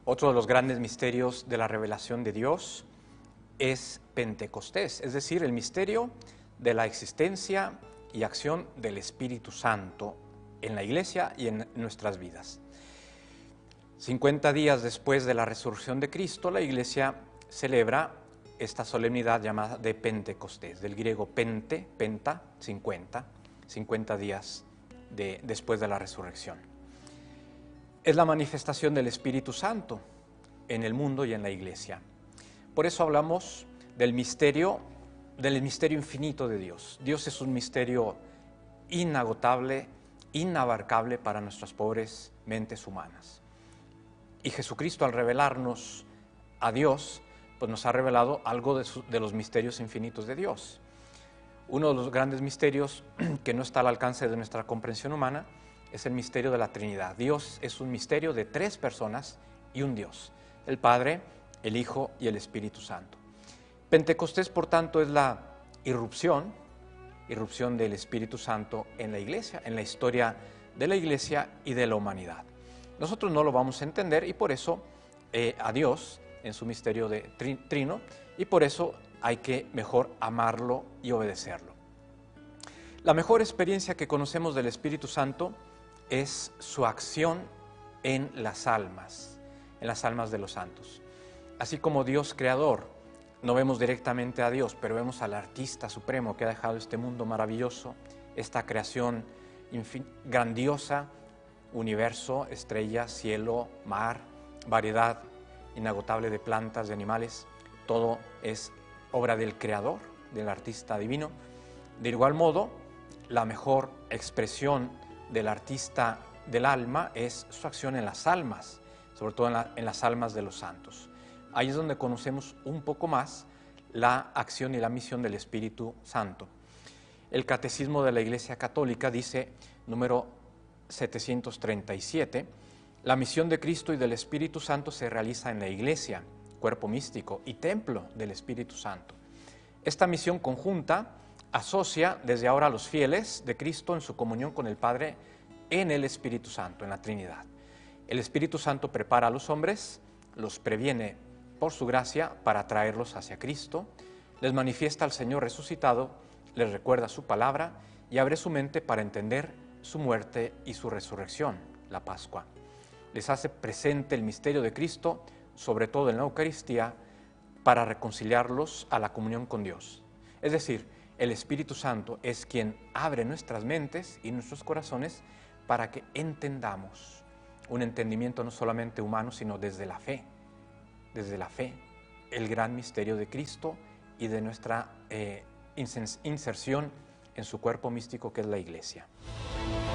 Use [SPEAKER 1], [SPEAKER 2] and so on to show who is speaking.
[SPEAKER 1] Otro de los grandes misterios de la revelación de Dios es Pentecostés, es decir, el misterio de la existencia y acción del Espíritu Santo en la Iglesia y en nuestras vidas. 50 días después de la resurrección de Cristo, la Iglesia celebra esta solemnidad llamada de Pentecostés, del griego penta, 50 días después de la resurrección. Es la manifestación del Espíritu Santo en el mundo y en la Iglesia. Por eso hablamos del misterio infinito de Dios. Dios es un misterio inagotable, inabarcable para nuestras pobres mentes humanas. Y Jesucristo, al revelarnos a Dios, pues nos ha revelado algo de los misterios infinitos de Dios. Uno de los grandes misterios que no está al alcance de nuestra comprensión humana es el misterio de la Trinidad. Dios es un misterio de 3 personas y un Dios, el Padre, el Hijo y el Espíritu Santo. Pentecostés, por tanto, es la irrupción del Espíritu Santo en la Iglesia, en la historia de la Iglesia y de la humanidad. Nosotros no lo vamos a entender y por eso a Dios en su misterio de trino, y por eso hay que mejor amarlo y obedecerlo. La mejor experiencia que conocemos del Espíritu Santo es su acción en las almas de los santos. Así como Dios creador, no vemos directamente a Dios, pero vemos al artista supremo que ha dejado este mundo maravilloso, esta creación grandiosa, universo, estrellas, cielo, mar, variedad inagotable de plantas, de animales, todo es obra del creador, del artista divino. De igual modo, la mejor expresión del artista del alma es su acción en las almas, sobre todo en las almas de los santos. Ahí es donde conocemos un poco más la acción y la misión del Espíritu Santo. El Catecismo de la Iglesia Católica dice, número 737, la misión de Cristo y del Espíritu Santo se realiza en la Iglesia, cuerpo místico y templo del Espíritu Santo. Esta misión conjunta asocia desde ahora a los fieles de Cristo en su comunión con el Padre en el Espíritu Santo, en la Trinidad. El Espíritu Santo prepara a los hombres, los previene por su gracia para traerlos hacia Cristo, les manifiesta al Señor resucitado, les recuerda su palabra y abre su mente para entender su muerte y su resurrección, la Pascua. Les hace presente el misterio de Cristo, sobre todo en la Eucaristía, para reconciliarlos a la comunión con Dios. Es decir, el Espíritu Santo es quien abre nuestras mentes y nuestros corazones para que entendamos un entendimiento no solamente humano, sino desde la fe, el gran misterio de Cristo y de nuestra inserción en su cuerpo místico que es la Iglesia.